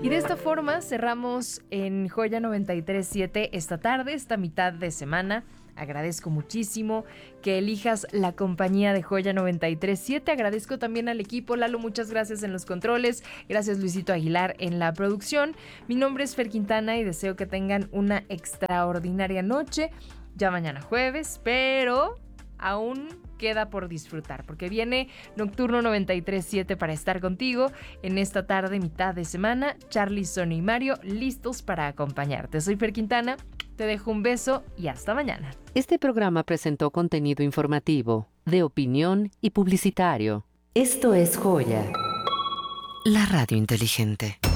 Y de esta forma cerramos en Joya 93.7 esta tarde, esta mitad de semana. Agradezco muchísimo que elijas la compañía de Joya 93.7. Agradezco también al equipo. Lalo, muchas gracias en los controles. Gracias, Luisito Aguilar, en la producción. Mi nombre es Fer Quintana y deseo que tengan una extraordinaria noche. Ya mañana jueves, pero aún queda por disfrutar, porque viene Nocturno 93.7 para estar contigo en esta tarde, mitad de semana. Charlie, Sonia y Mario listos para acompañarte. Soy Fer Quintana, te dejo un beso y hasta mañana. Este programa presentó contenido informativo, de opinión y publicitario. Esto es Joya, la radio inteligente.